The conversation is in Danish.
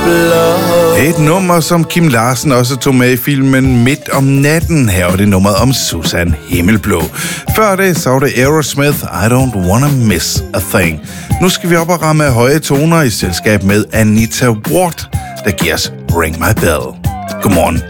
Et nummer, som Kim Larsen også tog med i filmen Midt om natten. Her var det nummeret om Susan Himmelblå. Før det, så var det Aerosmith, I Don't Wanna Miss a Thing. Nu skal vi op og ramme høje toner i selskab med Anita Ward, der giver os Ring My Bell. Godmorgen.